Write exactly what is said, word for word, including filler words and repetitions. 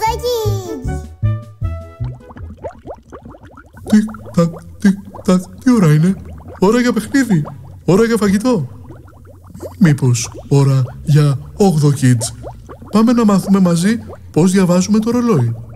the Kids. Τικ-τακ, τικ-τακ, τι ώρα είναι? Ώρα για παιχνίδι, ώρα για φαγητό. Μήπως ώρα για όγδοο Kids? Πάμε να μάθουμε μαζί πώς διαβάζουμε το ρολόι.